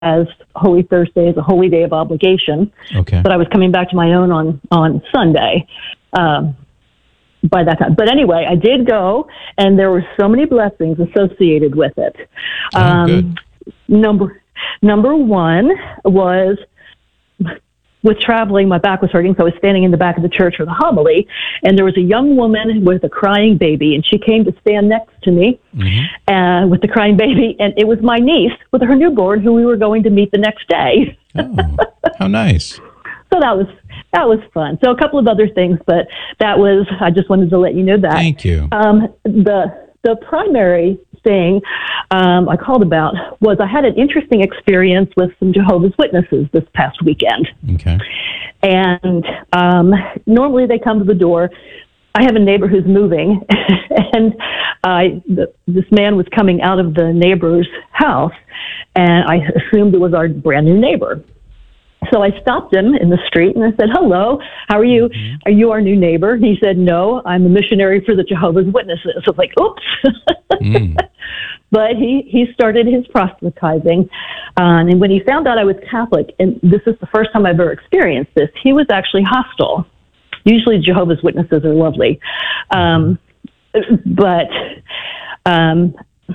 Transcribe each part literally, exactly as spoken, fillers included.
as Holy Thursday as a holy day of obligation. Okay. But I was coming back to my own on, on Sunday um, by that time. But anyway, I did go, and there were so many blessings associated with it. Oh, um, good. Number, number one was... with traveling, my back was hurting, so I was standing in the back of the church for the homily, and there was a young woman with a crying baby, and she came to stand next to me mm-hmm. uh, with the crying baby, and it was my niece with her newborn who we were going to meet the next day. Oh, how nice. So that was that was fun. So a couple of other things, but that was, I just wanted to let you know that. Thank you. Um, the the primary thing um, I called about was I had an interesting experience with some Jehovah's Witnesses this past weekend. Okay. And um, normally they come to the door. I have a neighbor who's moving, and I, the, this man was coming out of the neighbor's house, and I assumed it was our brand new neighbor. So I stopped him in the street and I said, "Hello, how are you? Mm-hmm. Are you our new neighbor?" He said, "No, I'm a missionary for the Jehovah's Witnesses." I was like, oops. mm. But he, he started his proselytizing. Um, and when he found out I was Catholic, and this is the first time I've ever experienced this, he was actually hostile. Usually Jehovah's Witnesses are lovely. Um, but um,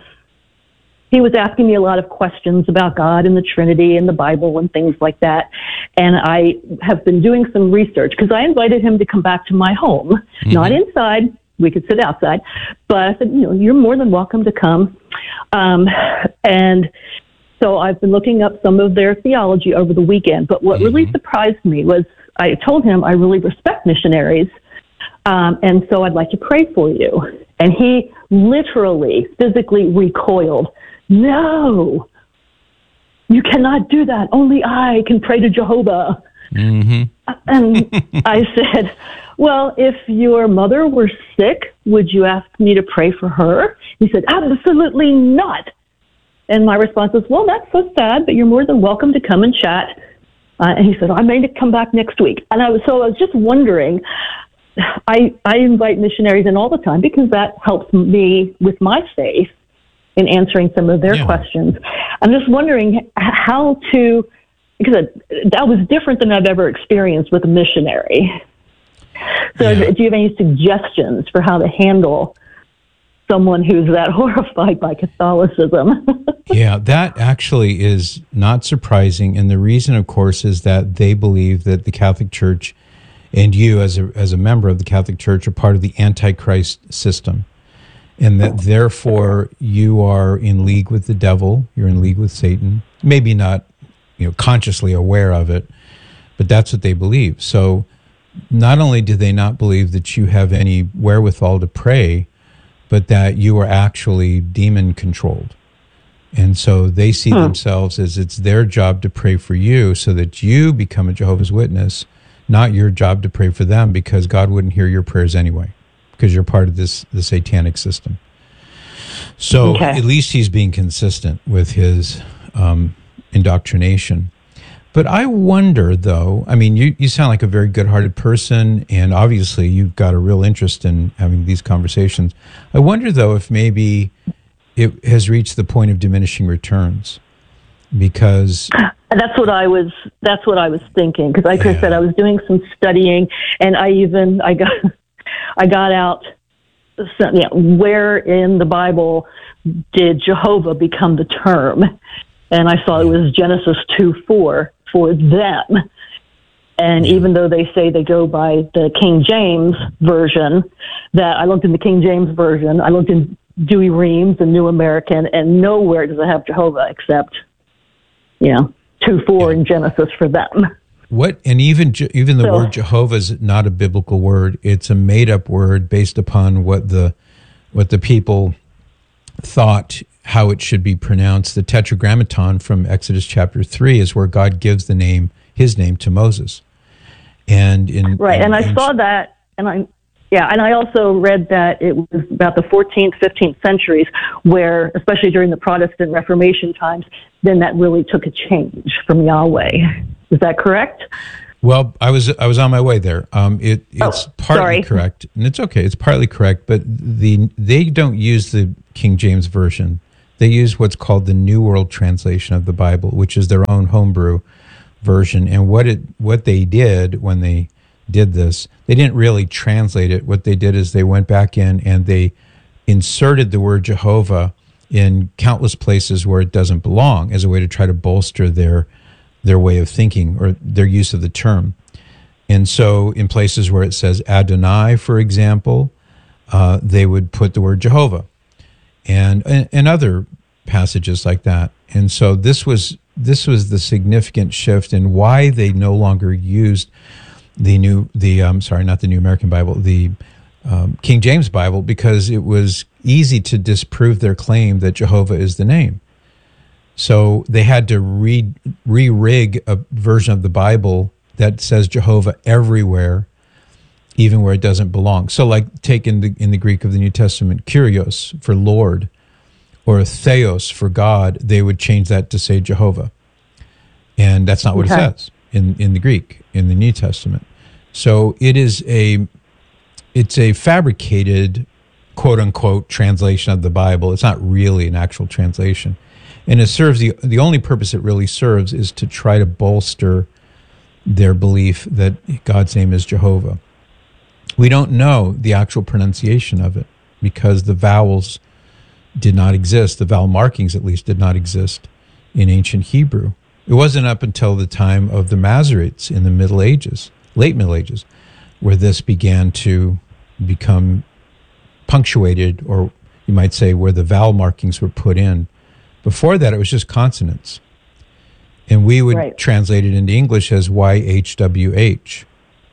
he was asking me a lot of questions about God and the Trinity and the Bible and things like that. And I have been doing some research because I invited him to come back to my home, mm-hmm. not inside. We could sit outside. But I said, you know, you're more than welcome to come. Um, and so I've been looking up some of their theology over the weekend. But what mm-hmm. really surprised me was I told him I really respect missionaries. Um, and so I'd like to pray for you. And he literally, physically recoiled. "No, you cannot do that. Only I can pray to Jehovah." Mm-hmm. And I said, "Well, if your mother were sick, would you ask me to pray for her?" He said, "Absolutely not." And my response was, "Well, that's so sad, but you're more than welcome to come and chat." Uh, and he said, "I may come back next week." And I was, so I was just wondering, I, I invite missionaries in all the time because that helps me with my faith in answering some of their yeah. questions. I'm just wondering how to, because that was different than I've ever experienced with a missionary. So yeah. do you have any suggestions for how to handle someone who's that horrified by Catholicism? Yeah, that actually is not surprising. And the reason, of course, is that they believe that the Catholic Church and you as a, as a member of the Catholic Church are part of the Antichrist system. And that therefore you are in league with the devil, you're in league with Satan. Maybe not, you know, consciously aware of it, but that's what they believe. So not only do they not believe that you have any wherewithal to pray, but that you are actually demon controlled. And so they see huh. themselves as it's their job to pray for you so that you become a Jehovah's Witness, not your job to pray for them, because God wouldn't hear your prayers anyway, because you're part of this the satanic system. So okay. at least he's being consistent with his um, indoctrination. But I wonder, though, I mean, you, you sound like a very good-hearted person, and obviously you've got a real interest in having these conversations. I wonder, though, if maybe it has reached the point of diminishing returns, because that's what I was. That's what I was thinking. Because, like yeah. I said, I was doing some studying, and I even I got I got out. Some, you know, where in the Bible did Jehovah become the term? And I saw it was Genesis two four for them. And even though they say they go by the King James version, that I looked in the King James version, I looked in Dewey Reams and New American, and nowhere does it have Jehovah except, you know, two four yeah. in Genesis for them. What, and even even the so, word Jehovah is not a biblical word. It's a made-up word based upon what the what the people thought how it should be pronounced. The Tetragrammaton from Exodus chapter three is where God gives the name, his name, to Moses. And in right, in and I ancient, saw that, and I yeah, and I also read that it was about the fourteenth, fifteenth centuries, where, especially during the Protestant Reformation times, then that really took a change from Yahweh. Is that correct? Well, I was I was on my way there. Um, it it's oh, partly sorry. correct, and it's okay. It's partly correct, but the they don't use the King James version. They use what's called the New World Translation of the Bible, which is their own homebrew version. And what it what they did when they did this, they didn't really translate it. What they did is they went back in and they inserted the word Jehovah in countless places where it doesn't belong as a way to try to bolster their their way of thinking or their use of the term. And so in places where it says Adonai, for example, uh, they would put the word Jehovah, and, and and other passages like that. And so this was this was the significant shift in why they no longer used the new the um sorry not the New American Bible, the um, King James Bible, because it was easy to disprove their claim that Jehovah is the name. So they had to re re-rig a version of the Bible that says Jehovah everywhere, even where it doesn't belong. So like take in the, in the Greek of the New Testament, Kyrios for Lord, or Theos for God, they would change that to say Jehovah. And that's not what okay. it says in, in the Greek, in the New Testament. So it is a, it's a fabricated, quote unquote, translation of the Bible. It's not really an actual translation. And it serves, the, the only purpose it really serves is to try to bolster their belief that God's name is Jehovah. We don't know the actual pronunciation of it because the vowels did not exist. The vowel markings, at least, did not exist in ancient Hebrew. It wasn't up until the time of the Masoretes in the Middle Ages, late Middle Ages, where this began to become punctuated, or you might say where the vowel markings were put in. Before that, it was just consonants. And we would right. translate it into English as Y H W H.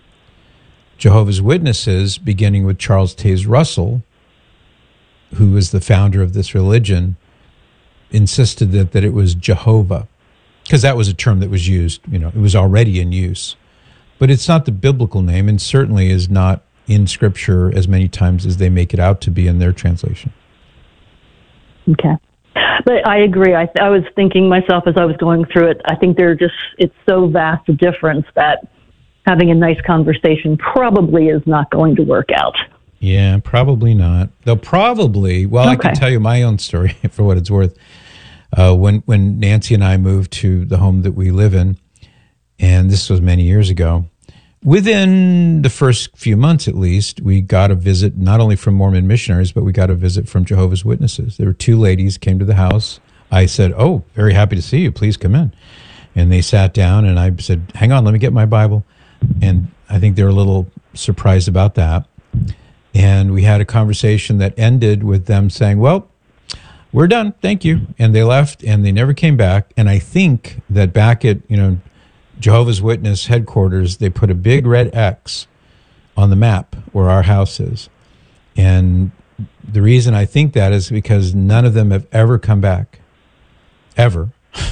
Jehovah's Witnesses, beginning with Charles Taze Russell, who was the founder of this religion, insisted that, that it was Jehovah, because that was a term that was used, you know, it was already in use. But it's not the biblical name, and certainly is not in Scripture as many times as they make it out to be in their translation. Okay. But I agree. I, I was thinking myself as I was going through it, I think they're just, it's so vast a difference that having a nice conversation probably is not going to work out. Yeah, probably not. They'll probably, well, okay. I can tell you my own story for what it's worth. Uh, when, when Nancy and I moved to the home that we live in, and this was many years ago, within the first few months at least, we got a visit not only from Mormon missionaries, but we got a visit from Jehovah's Witnesses. There were two ladies came to the house. I said, "Oh, very happy to see you. Please come in." And they sat down, and I said, "Hang on, let me get my Bible." And I think they were a little surprised about that. And we had a conversation that ended with them saying, "Well, we're done. Thank you." And they left, and they never came back. And I think that back at, you know, Jehovah's Witness headquarters, they put a big red X on the map where our house is. And the reason I think that is because none of them have ever come back. Ever.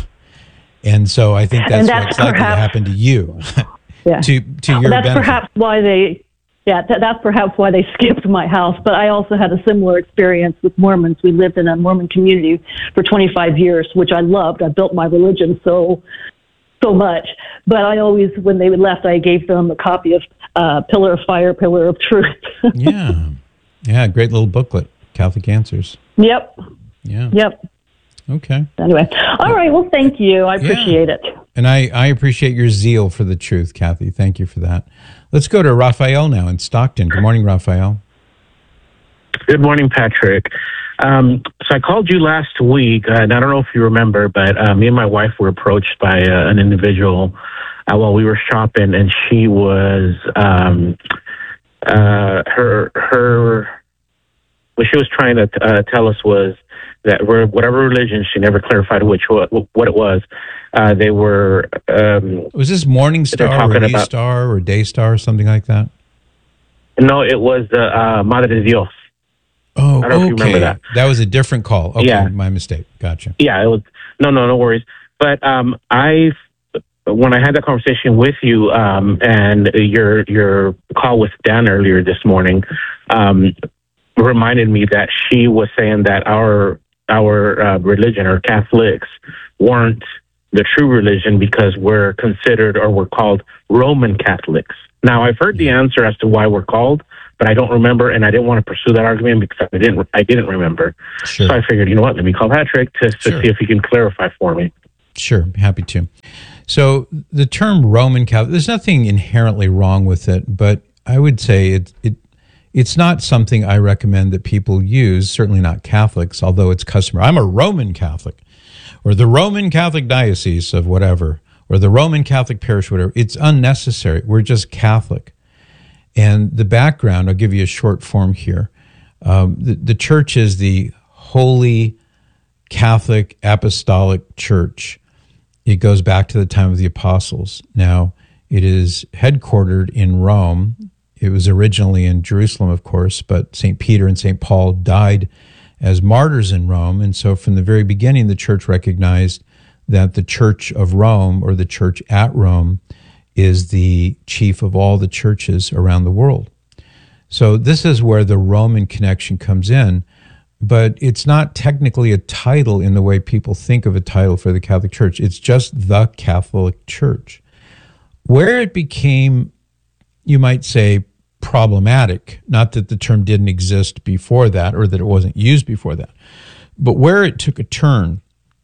And so I think that's, that's what's perhaps, likely to happen to you. Yeah. to to your That's benefit. perhaps why they, yeah, th- that's perhaps why they skipped my house. But I also had a similar experience with Mormons. We lived in a Mormon community for twenty-five years, which I loved. I built my religion so so much. But I always, when they left, I gave them a copy of uh, Pillar of Fire, Pillar of Truth. yeah. Yeah, great little booklet, Catholic Answers. Yep. Yeah. Yep. Okay. Anyway. All right. Well, thank you. I appreciate yeah. it. And I, I appreciate your zeal for the truth, Kathy. Thank you for that. Let's go to Raphael now in Stockton. Good morning, Raphael. Good morning, Patrick. Um, so I called you last week, uh, and I don't know if you remember, but uh, me and my wife were approached by uh, an individual uh, while we were shopping, and she was, um, uh, her, her, what she was trying to uh, tell us was that we're, whatever religion, she never clarified which what it was, uh, they were... Um, was this Morning Star or East Star or Day Star or something like that? No, it was uh, uh, Madre de Dios. Oh, I don't know okay. if you remember that. That was a different call. Okay, yeah. My mistake. Gotcha. Yeah, it was. No, no, no worries. But um, I, when I had that conversation with you, um, and your your call with Dan earlier this morning, um, reminded me that she was saying that our our uh, religion, or Catholics, weren't the true religion because we're considered or we're called Roman Catholics. Now, I've heard the answer as to why we're called, but I don't remember, and I didn't want to pursue that argument because I didn't. I didn't remember. Sure. So I figured, you know what? Let me call Patrick to, to Sure. see if he can clarify for me. Sure, happy to. So the term Roman Catholic, there's nothing inherently wrong with it, but I would say it it it's not something I recommend that people use. Certainly not Catholics, although it's customary. I'm a Roman Catholic, or the Roman Catholic Diocese of whatever, or the Roman Catholic Parish, whatever. It's unnecessary. We're just Catholic. And the background, I'll give you a short form here. Um, the, the church is the Holy Catholic Apostolic Church. It goes back to the time of the apostles. Now, it is headquartered in Rome. It was originally in Jerusalem, of course, but Saint Peter and Saint Paul died as martyrs in Rome. And so from the very beginning, the church recognized that the Church of Rome, or the church at Rome, is the chief of all the churches around the world. So this is where the Roman connection comes in, but it's not technically a title in the way people think of a title for the Catholic Church. It's just the Catholic Church. Where it became, you might say, problematic, not that the term didn't exist before that or that it wasn't used before that, but where it took a turn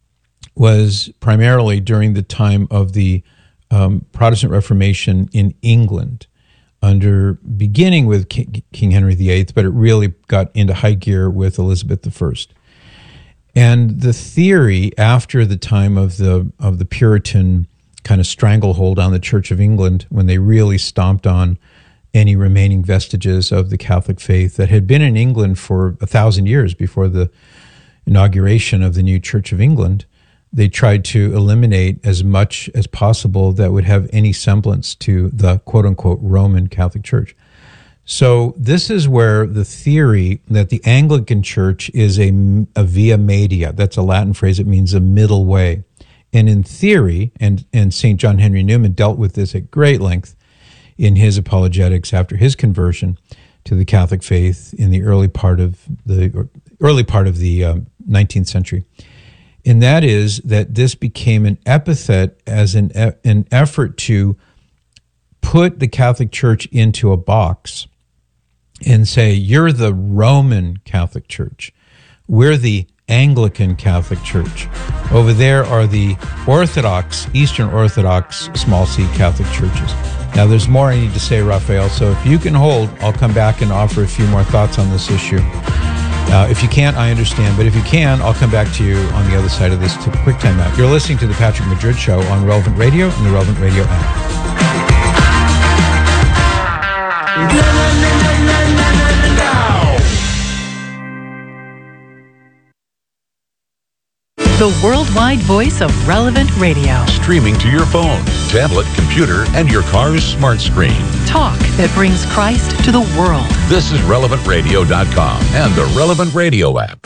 was primarily during the time of the Um, Protestant Reformation in England, under beginning with King, King Henry the Eighth, but it really got into high gear with Elizabeth the First. And the theory after the time of the of the Puritan kind of stranglehold on the Church of England, when they really stomped on any remaining vestiges of the Catholic faith that had been in England for a thousand years before the inauguration of the new Church of England, they tried to eliminate as much as possible that would have any semblance to the quote-unquote Roman Catholic Church. So this is where the theory that the Anglican Church is a, a via media, that's a Latin phrase, it means a middle way. And in theory, and, and Saint John Henry Newman dealt with this at great length in his apologetics after his conversion to the Catholic faith in the early part of the early part of the um, nineteenth century. And that is that this became an epithet as an an effort to put the Catholic Church into a box and say, you're the Roman Catholic Church. We're the Anglican Catholic Church. Over there are the Orthodox, Eastern Orthodox, small c Catholic churches. Now, there's more I need to say, Raphael, so if you can hold, I'll come back and offer a few more thoughts on this issue. Uh, if you can't, I understand. But if you can, I'll come back to you on the other side of this to quick time out. You're listening to the Patrick Madrid Show on Relevant Radio and the Relevant Radio app. The worldwide voice of Relevant Radio. Streaming to your phone, tablet, computer, and your car's smart screen. Talk that brings Christ to the world. This is relevant radio dot com and the Relevant Radio app.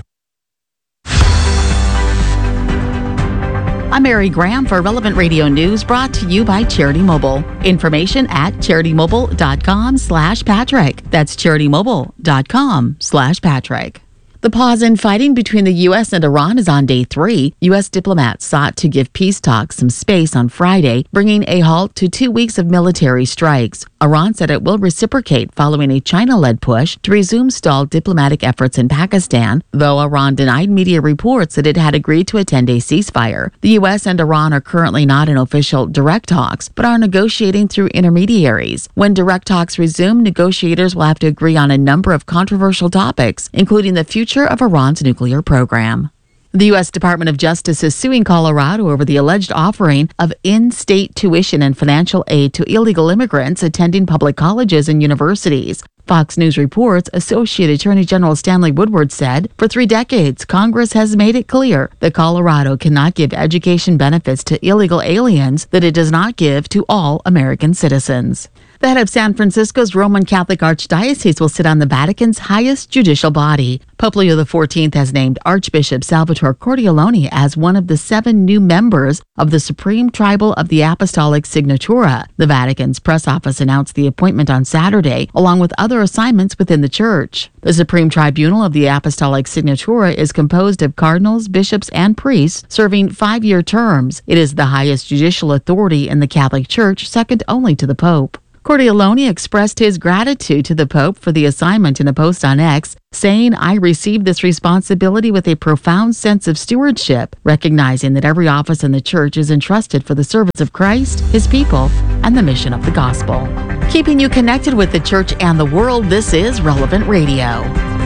I'm Mary Graham for Relevant Radio News, brought to you by Charity Mobile. Information at charity-mobile.com slash Patrick. That's charity-mobile.com slash Patrick. The pause in fighting between the U S and Iran is on day three. U S diplomats sought to give peace talks some space on Friday, bringing a halt to two weeks of military strikes. Iran said it will reciprocate following a China-led push to resume stalled diplomatic efforts in Pakistan, though Iran denied media reports that it had agreed to attend a ceasefire. The U S and Iran are currently not in official direct talks, but are negotiating through intermediaries. When direct talks resume, negotiators will have to agree on a number of controversial topics, including the future of Iran's nuclear program. The U S Department of Justice is suing Colorado over the alleged offering of in-state tuition and financial aid to illegal immigrants attending public colleges and universities. Fox News reports Associate Attorney General Stanley Woodward said, for three decades, Congress has made it clear that Colorado cannot give education benefits to illegal aliens that it does not give to all American citizens. The head of San Francisco's Roman Catholic Archdiocese will sit on the Vatican's highest judicial body. Pope Leo the fourteenth has named Archbishop Salvatore Cordialoni as one of the seven new members of the Supreme Tribunal of the Apostolic Signatura. The Vatican's press office announced the appointment on Saturday, along with other assignments within the Church. The Supreme Tribunal of the Apostolic Signatura is composed of cardinals, bishops, and priests serving five-year terms. It is the highest judicial authority in the Catholic Church, second only to the Pope. Cordialoni expressed his gratitude to the Pope for the assignment in a post on X, saying, "I received this responsibility with a profound sense of stewardship, recognizing that every office in the Church is entrusted for the service of Christ, His people, and the mission of the gospel." Keeping you connected with the Church and the world, this is Relevant Radio.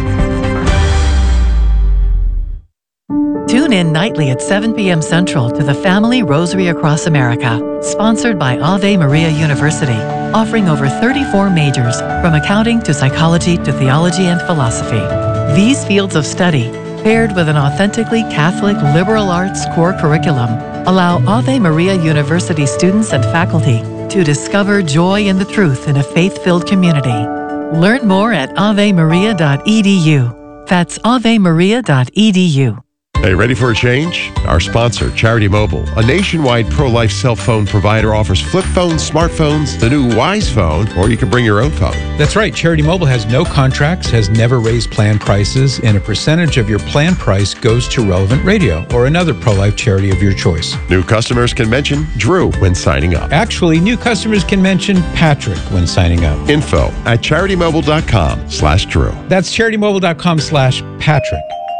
Tune in nightly at seven p.m. Central to the Family Rosary Across America, sponsored by Ave Maria University, offering over thirty-four majors, from accounting to psychology to theology and philosophy. These fields of study, paired with an authentically Catholic liberal arts core curriculum, allow Ave Maria University students and faculty to discover joy in the truth in a faith-filled community. Learn more at ave maria dot e d u. That's ave maria dot e d u. Hey, ready for a change? Our sponsor, Charity Mobile, a nationwide pro-life cell phone provider, offers flip phones, smartphones, the new Wise phone, or you can bring your own phone. That's right. Charity Mobile has no contracts, has never raised plan prices, and a percentage of your plan price goes to Relevant Radio or another pro-life charity of your choice. New customers can mention Drew when signing up. Actually, new customers can mention Patrick when signing up. Info at charitymobile.com slash Drew. That's charitymobile.com slash Patrick.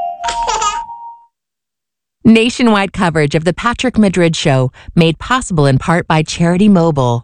Nationwide coverage of the Patrick Madrid Show, made possible in part by Charity Mobile.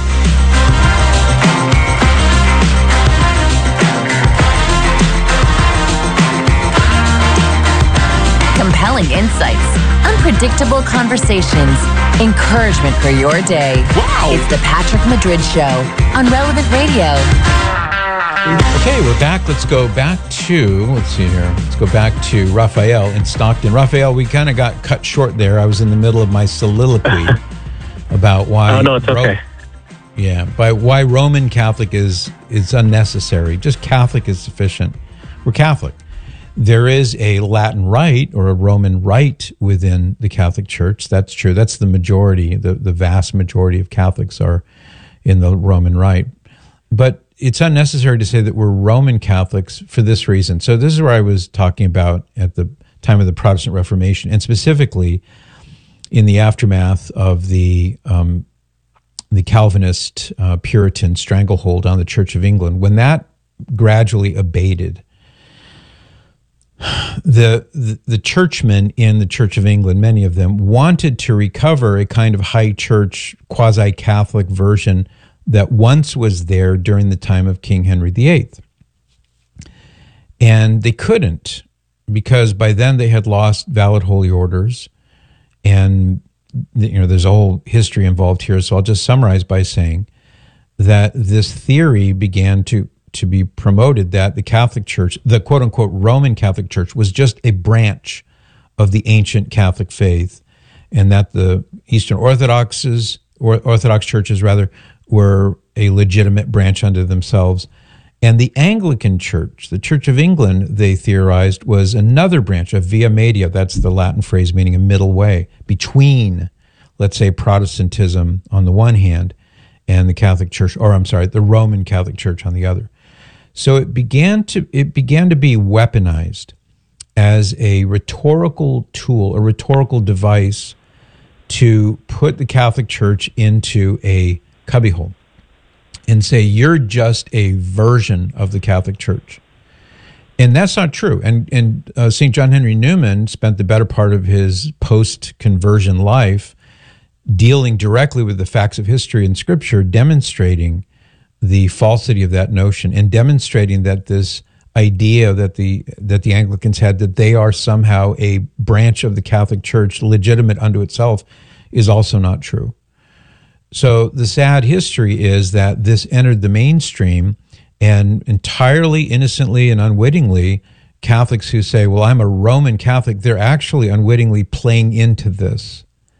Compelling insights, unpredictable conversations, encouragement for your day. Wow! It's the Patrick Madrid Show on Relevant Radio. Okay, we're back. Let's go back to, let's see here. Let's go back to Raphael in Stockton. Raphael, we kind of got cut short there. I was in the middle of my soliloquy about why. Oh, no, it's okay. Ro- yeah, by why Roman Catholic is is unnecessary. Just Catholic is sufficient. We're Catholic. There is a Latin rite or a Roman rite within the Catholic Church. That's true. That's the majority. The, the vast majority of Catholics are in the Roman rite. But it's unnecessary to say that we're Roman Catholics for this reason. So this is where I was talking about at the time of the Protestant Reformation, and specifically in the aftermath of the um, the Calvinist uh, Puritan stranglehold on the Church of England. When that gradually abated, the, the the churchmen in the Church of England, many of them, wanted to recover a kind of high church, quasi-Catholic version that once was there during the time of King Henry the Eighth. And they couldn't, because by then they had lost valid holy orders, and you know there's a whole history involved here, so I'll just summarize by saying that this theory began to, to be promoted that the Catholic Church, the quote-unquote Roman Catholic Church, was just a branch of the ancient Catholic faith, and that the Eastern Orthodoxes, or Orthodox churches rather, were a legitimate branch unto themselves. And the Anglican Church, the Church of England, they theorized, was another branch, a via media. That's the Latin phrase meaning a middle way between, let's say, Protestantism on the one hand and the Catholic Church, or I'm sorry, the Roman Catholic Church on the other. So it began to it began to be weaponized as a rhetorical tool, a rhetorical device to put the Catholic Church into a cubbyhole and say, you're just a version of the Catholic Church. And that's not true. And, and uh, Saint John Henry Newman spent the better part of his post-conversion life dealing directly with the facts of history and Scripture, demonstrating the falsity of that notion and demonstrating that this idea that the that the Anglicans had, that they are somehow a branch of the Catholic Church, legitimate unto itself, is also not true. So the sad history is that this entered the mainstream, and entirely innocently and unwittingly, Catholics who say, well, I'm a Roman Catholic, they're actually unwittingly playing into this.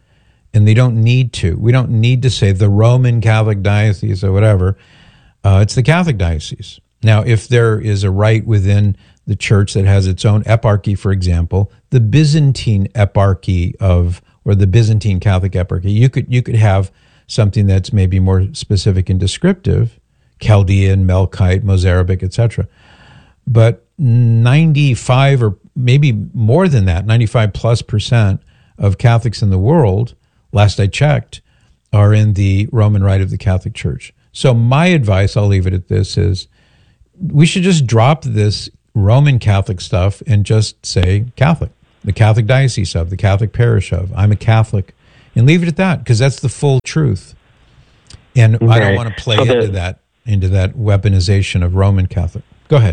and they don't need to. We don't need to say the Roman Catholic Diocese or whatever. Uh, it's the Catholic Diocese. Now, if there is a rite within the church that has its own eparchy, for example, the Byzantine eparchy of, or the Byzantine Catholic eparchy, you could you could have something that's maybe more specific and descriptive, Chaldean, Melkite, Mozarabic, et cetera. But ninety-five or maybe more than that, ninety-five plus percent of Catholics in the world, last I checked, are in the Roman Rite of the Catholic Church. So my advice, I'll leave it at this, is we should just drop this Roman Catholic stuff and just say Catholic, the Catholic Diocese of, the Catholic Parish of, I'm a Catholic, and leave it at that, because that's the full truth. And right. I don't want to play so the, into that into that weaponization of Roman Catholic. Go ahead.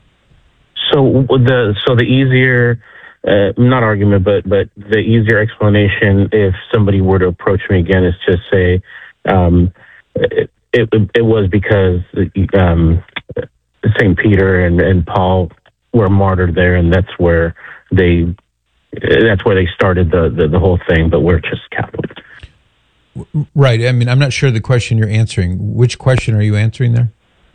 So the so the easier, uh, not argument, but but the easier explanation, if somebody were to approach me again, is just say um, it, it it was because um, Saint Peter and, and Paul were martyred there, and that's where they that's where they started the, the, the whole thing. But we're just Catholic. Right. I mean, I'm not sure the question you're answering. Which question are you answering there?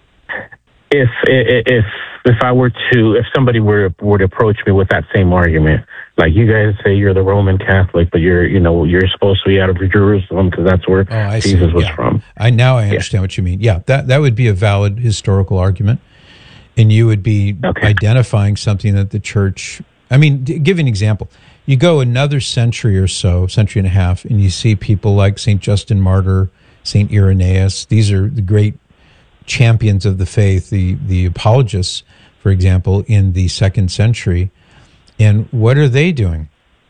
If if if I were to, if somebody were were to approach me with that same argument, like you guys say you're the Roman Catholic, but you're you know you're supposed to be out of Jerusalem because that's where oh, Jesus see. was yeah. from. I now I understand yeah. what you mean. Yeah, that that would be a valid historical argument, and you would be okay. identifying something that the church. I mean, to give an example. You go another century or so, century and a half, and you see people like Saint Justin Martyr, Saint Irenaeus. These are the great champions of the faith, the the apologists, for example, in the second century. And what are they doing?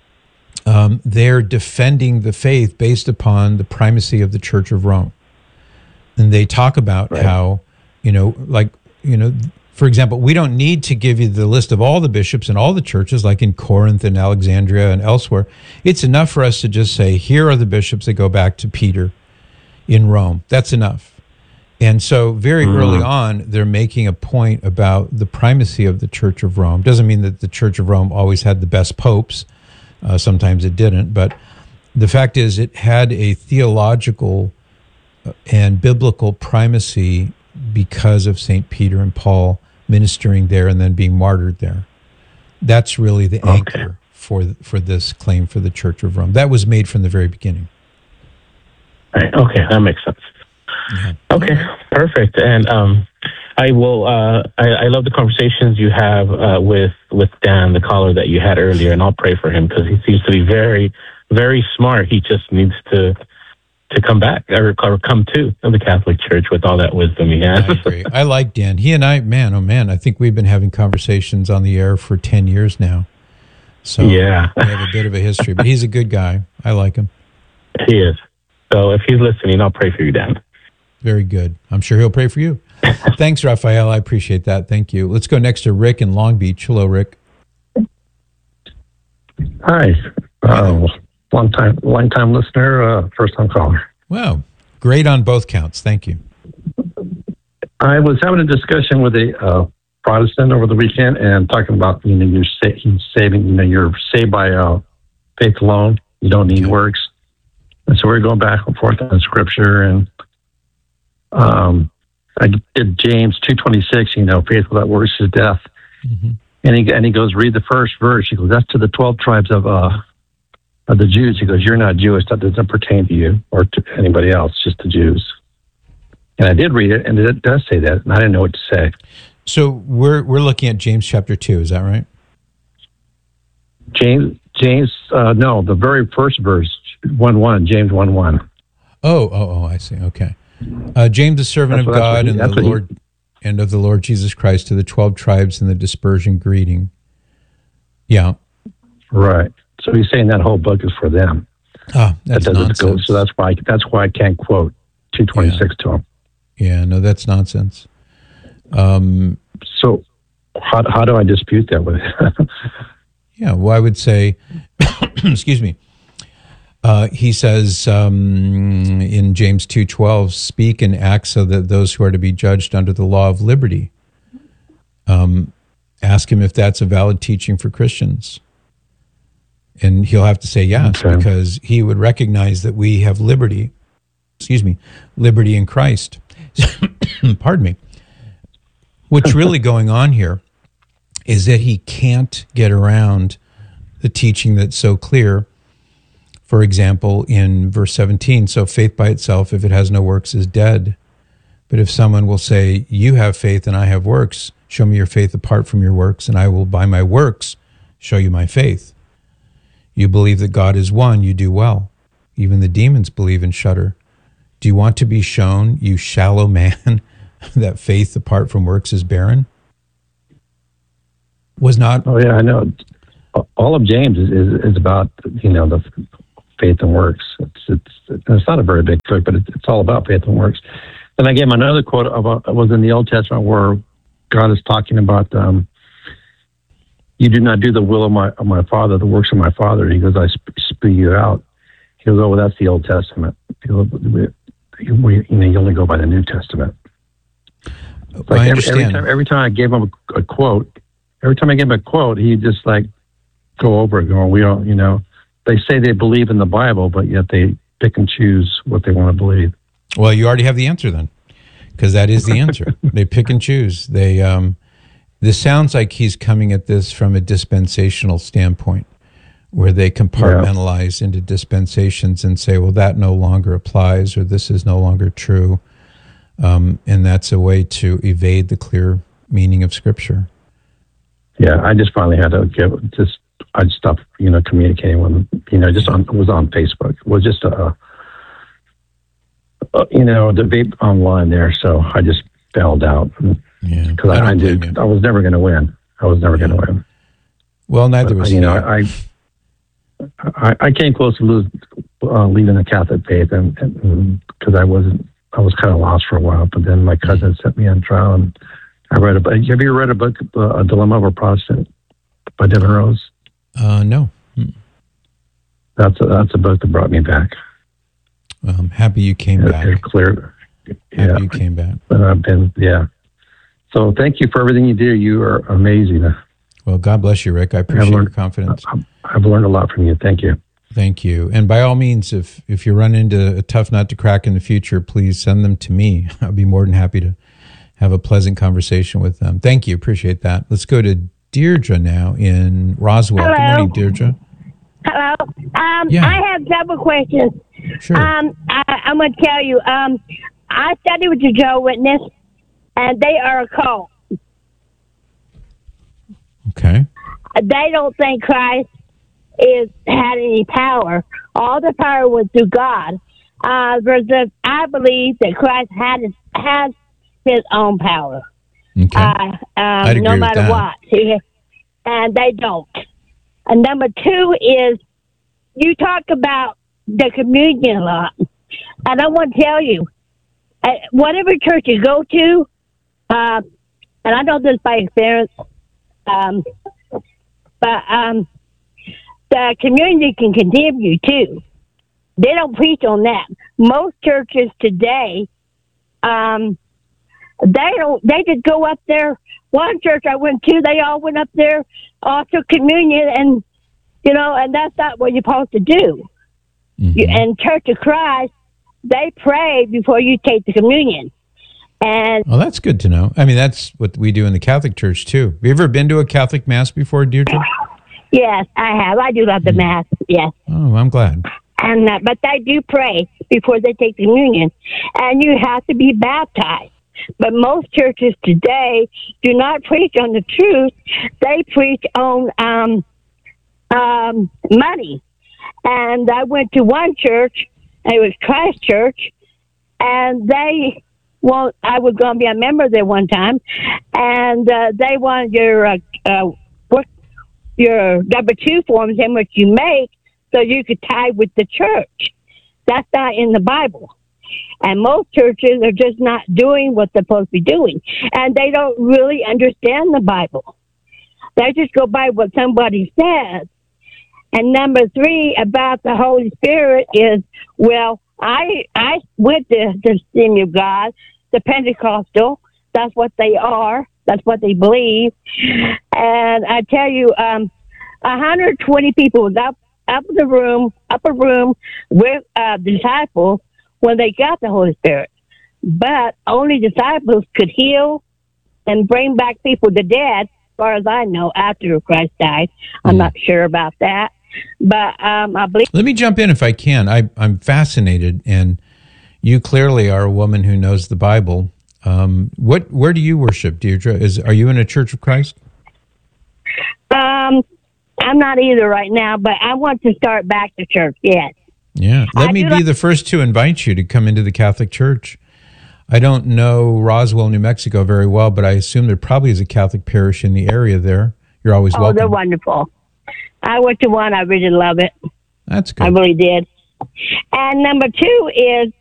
Um, they're defending the faith based upon the primacy of the Church of Rome. And they talk about right. how, you know, like, you know, for example, we don't need to give you the list of all the bishops in all the churches, like in Corinth and Alexandria and elsewhere. It's enough for us to just say, here are the bishops that go back to Peter in Rome. That's enough. And so very mm. early on, they're making a point about the primacy of the Church of Rome. Doesn't mean that the Church of Rome always had the best popes. Uh, sometimes it didn't. But the fact is it had a theological and biblical primacy because of Saint Peter and Paul ministering there and then being martyred there. That's really the okay. anchor for for this claim for the Church of Rome. That was made from the very beginning. Right. Okay, that makes sense. Yeah. Okay, perfect. And um, I will. Uh, I, I love the conversations you have uh, with with Dan, the caller that you had earlier, and I'll pray for him because he seems to be very, very smart. He just needs to to come back or, or come to the Catholic Church with all that wisdom he has. I agree. I like Dan. He and I, man, oh man, I think we've been having conversations on the air for ten years now. So yeah, we have a bit of a history, but he's a good guy. I like him. He is. So if he's listening, I'll pray for you, Dan. Very good. I'm sure he'll pray for you. Thanks, Raphael. I appreciate that. Thank you. Let's go next to Rick in Long Beach. Hello, Rick. Hi. Uh, long time, long time listener, uh, first time caller. Wow. Great on both counts. Thank you. I was having a discussion with a uh, Protestant over the weekend and talking about, you know, you're sa- saving, you know, you're saved by uh, faith alone. You don't need okay. works. And so we're going back and forth on scripture, and um, I did James two twenty-six, you know, faith without works is death. Mm-hmm. And he and he goes, read the first verse. He goes, that's to the twelve tribes of uh of the Jews. He goes, you're not Jewish. That doesn't pertain to you or to anybody else, just the Jews. And I did read it, and it does say that, and I didn't know what to say. So we're we're looking at James chapter two. Is that right? James James uh, no, the very first verse, one one, James one one. Oh oh oh, I see. Okay. Uh, James, the servant that's of God he, and the Lord he, and of the Lord Jesus Christ, to the twelve tribes in the dispersion, greeting. Yeah. Right. So he's saying that whole book is for them. Ah, that's that nonsense. Go, so that's why that's why I can't quote two twenty-six yeah. to him. Yeah, no, that's nonsense. Um, so how how do I dispute that with it? Yeah, well, I would say, excuse me. Uh, he says um, in James two twelve, speak and act so that those who are to be judged under the law of liberty. Um, ask him if that's a valid teaching for Christians. And he'll have to say yes, okay, because he would recognize that we have liberty, excuse me, liberty in Christ. Pardon me. What's really going on here is that he can't get around the teaching that's so clear. For example, in verse seventeen, so faith by itself, if it has no works, is dead. But if someone will say, you have faith and I have works, show me your faith apart from your works, and I will by my works show you my faith. You believe that God is one, you do well. Even the demons believe and shudder. Do you want to be shown, you shallow man, that faith apart from works is barren? Was not... Oh, yeah, I know. All of James is, is, is about, you know, the faith and works. It's it's it's not a very big book, but it's, it's all about faith and works. And I gave him another quote about, it was in the Old Testament where God is talking about, um, you do not do the will of my of my Father, the works of my Father. He goes, I sp- spew you out. He goes, oh, well, that's the Old Testament. He goes, we, we, you know, you only go by the New Testament. Like I every, understand. every time, every time I gave him a, a quote, every time I gave him a quote, he just like go over it, going, we don't, you know, they say they believe in the Bible, but yet they pick and choose what they want to believe. Well, you already have the answer then, because that is the answer. They pick and choose. They. Um, this sounds like he's coming at this from a dispensational standpoint, where they compartmentalize yeah. into dispensations and say, well, that no longer applies, or this is no longer true. Um, and that's a way to evade the clear meaning of Scripture. Yeah, I just finally had to give, just, I stopped, you know, communicating with him, you know, just on, it was on Facebook. It was just a, a you know, a debate online there, so I just bailed out. Yeah, because I, I, I did, I was never going to win. I was never yeah. going to win. Well, neither but, was you he. know, I, I, I came close to lose, uh, leaving the Catholic faith, and because I wasn't, I was kind of lost for a while. But then my cousin sent me on trial, and I read a book. Have you read a book, uh, A Dilemma of a Protestant, by Devin Rose? Uh, no. That's a, that's a book that brought me back. Well, I'm happy you came it, back. It cleared. Happy yeah. you came back. But I've been, yeah. So thank you for everything you do. You are amazing. Well, God bless you, Rick. I appreciate learned, your confidence. I've learned a lot from you. Thank you. Thank you. And by all means, if, if you run into a tough nut to crack in the future, please send them to me. I'll be more than happy to have a pleasant conversation with them. Thank you. Appreciate that. Let's go to Deirdre now in Roswell. Hello. Good morning, Deirdre. Hello. Um, yeah. I have several questions. Sure. Um, I, I'm going to tell you, um, I studied with the Jehovah's Witness, and they are a cult. Okay. They don't think Christ is had any power. All the power was through God. Uh, versus I believe that Christ had his, has his own power. Okay. Uh, um, I'd agree no with matter that. what. He, and they don't. And number two is, you talk about the communion a lot. And I want to tell you, uh, whatever church you go to, uh, and I know this by experience, um, but um, the community can condemn you too. They don't preach on that. Most churches today, um, they don't. They just go up there. One church I went to, they all went up there, all took communion, and you know, and that's not what you're supposed to do. Mm-hmm. You, and Church of Christ, they pray before you take the communion. And well, that's good to know. I mean, that's what we do in the Catholic Church too. Have you ever been to a Catholic Mass before, Deirdre? Yes, I have. I do love the Mass. Yes. Oh, I'm glad. And uh, but they do pray before they take the communion, and you have to be baptized. But most churches today do not preach on the truth; they preach on um, um, money. And I went to one church; it was Christ Church, and they well, I was going to be a member there one time, and uh, they wanted your uh, uh, work, your W two forms in which you make, so you could tie with the church. That's not in the Bible. And most churches are just not doing what they're supposed to be doing. And they don't really understand the Bible. They just go by what somebody says. And number three, about the Holy Spirit is, well, I I went to the Assembly of God, the Pentecostal. That's what they are. That's what they believe. And I tell you, um, one hundred twenty people without up in the room, upper room with uh, the disciples when they got the Holy Spirit. But only disciples could heal and bring back people to dead, as far as I know, after Christ died. I'm mm. not sure about that. But um, I believe... Let me jump in if I can. I, I'm fascinated, and you clearly are a woman who knows the Bible. Um, what? Where do you worship, Deirdre? Is Are you in a Church of Christ? Um, I'm not either right now, but I want to start back to church, yes. Yeah. Let I me be like- the first to invite you to come into the Catholic Church. I don't know Roswell, New Mexico very well, but I assume there probably is a Catholic parish in the area there. You're always oh, welcome. they're wonderful. I went to one. I really love it. That's good. I really did. And number two is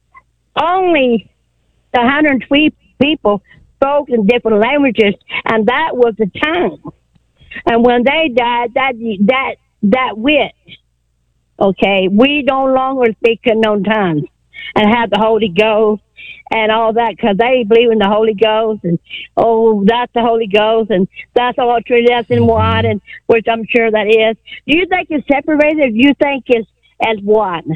only the one hundred three people spoke in different languages, and that was the tongue. And when they died, that that that wit, okay, we no longer speak in known tongues and have the Holy Ghost and all that, because they believe in the Holy Ghost, and oh, that's the Holy Ghost, and that's all true, that's in one, and which I'm sure that is. Do you think it's separated, or do you think it's as one?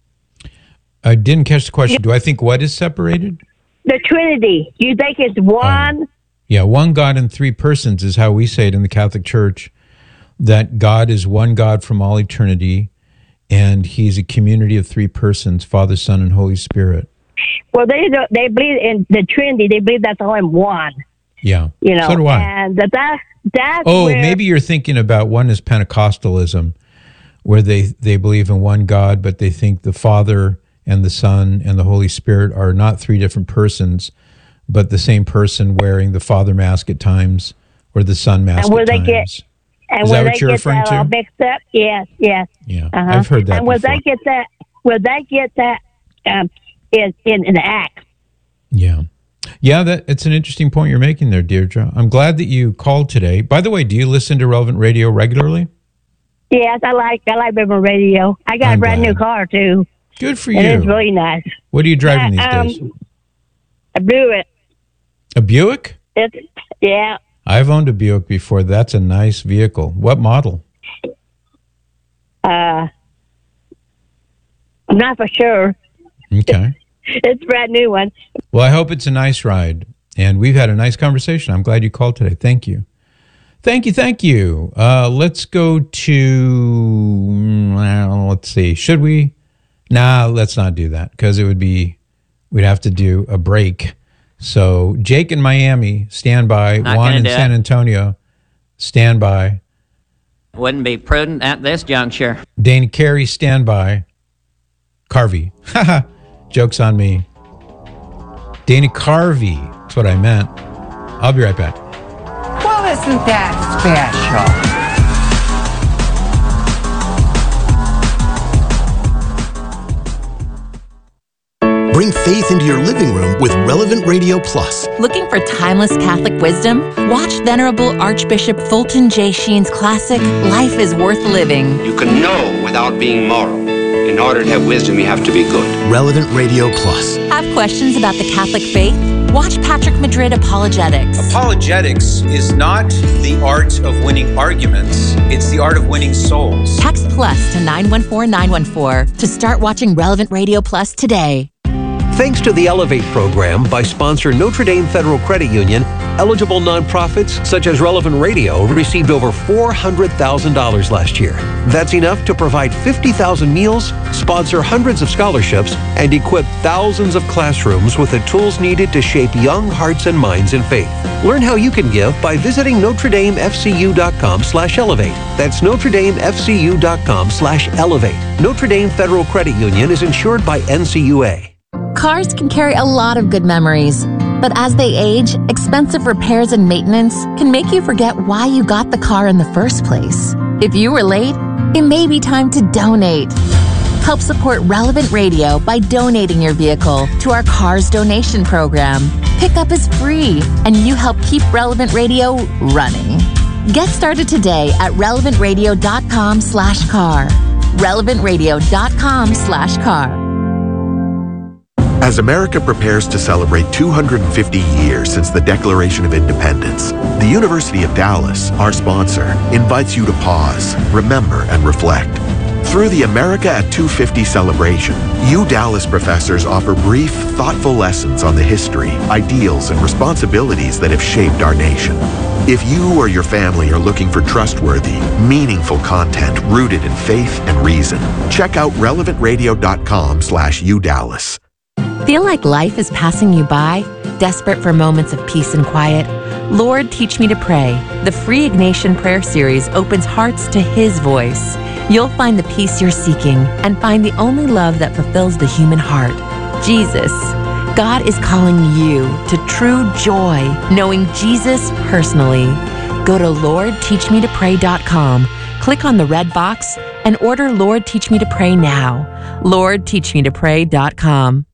I didn't catch the question. Do I think what is separated? The Trinity. Do you think it's one? Oh. Yeah, one God in three persons is how we say it in the Catholic Church, that God is one God from all eternity, and he's a community of three persons, Father, Son, and Holy Spirit. Well, they don't, they believe in the Trinity. They believe that's all in one. Yeah, you know. So do I. And that, that that's oh, where, maybe you're thinking about one is Pentecostalism, where they, they believe in one God, but they think the Father and the Son and the Holy Spirit are not three different persons, but the same person wearing the Father mask at times or the Son mask and at they times. Get, and is will that they what you're get referring that to? all mixed up? Yes, yes. Yeah, uh-huh. I've heard that And will before. they get that? Will they get that um, in, in in the Acts? Yeah. Yeah, that it's an interesting point you're making there, Deirdre. I'm glad that you called today. By the way, do you listen to Relevant Radio regularly? Yes, I like I like Relevant Radio. I got I'm a brand glad. new car too. Good for It you. is really nice. What are you driving Uh, these um, days? A Buick. A Buick? It's yeah. I've owned a Buick before. That's a nice vehicle. What model? Uh, I'm not for sure. Okay. It's a brand new one. Well, I hope it's a nice ride. And we've had a nice conversation. I'm glad you called today. Thank you. Thank you, thank you. Uh, let's go to, well, let's see. Should we? Nah, let's not do that, because it would be, we'd have to do a break. So Jake in Miami, stand by. Not Juan gonna in do San it. Antonio, stand by. Wouldn't be prudent at this juncture. Dana Carey, stand by. Carvey. Haha. Joke's on me. Dana Carvey. That's what I meant. I'll be right back. Well, isn't that special? Bring faith into your living room with Relevant Radio Plus. Looking for timeless Catholic wisdom? Watch Venerable Archbishop Fulton J. Sheen's classic, Life is Worth Living. You can know without being moral. In order to have wisdom, you have to be good. Relevant Radio Plus. Have questions about the Catholic faith? Watch Patrick Madrid Apologetics. Apologetics is not the art of winning arguments, it's the art of winning souls. Text plus to nine one four nine one four to start watching Relevant Radio Plus today. Thanks to the Elevate program by sponsor Notre Dame Federal Credit Union, eligible nonprofits such as Relevant Radio received over four hundred thousand dollars last year. That's enough to provide fifty thousand meals, sponsor hundreds of scholarships, and equip thousands of classrooms with the tools needed to shape young hearts and minds in faith. Learn how you can give by visiting Notre Dame F C U dot com slash elevate. That's Notre Dame F C U dot com slash elevate. Notre Dame Federal Credit Union is insured by N C U A. Cars can carry a lot of good memories, but as they age, expensive repairs and maintenance can make you forget why you got the car in the first place. If you were late, it may be time to donate. Help support Relevant Radio by donating your vehicle to our Cars Donation Program. Pickup is free, and you help keep Relevant Radio running. Get started today at relevant radio dot com slash car. relevant radio dot com slash car. As America prepares to celebrate two hundred fifty years since the Declaration of Independence, the University of Dallas, our sponsor, invites you to pause, remember, and reflect. Through the America at two fifty celebration, U Dallas professors offer brief, thoughtful lessons on the history, ideals, and responsibilities that have shaped our nation. If you or your family are looking for trustworthy, meaningful content rooted in faith and reason, check out relevant radio dot com slash U Dallas. Feel like life is passing you by? Desperate for moments of peace and quiet? Lord, Teach Me to Pray. The free Ignatian Prayer Series opens hearts to His voice. You'll find the peace you're seeking and find the only love that fulfills the human heart, Jesus. God is calling you to true joy, knowing Jesus personally. Go to lord teach me to pray dot com, click on the red box, and order Lord Teach Me to Pray now. lord teach me to pray dot com.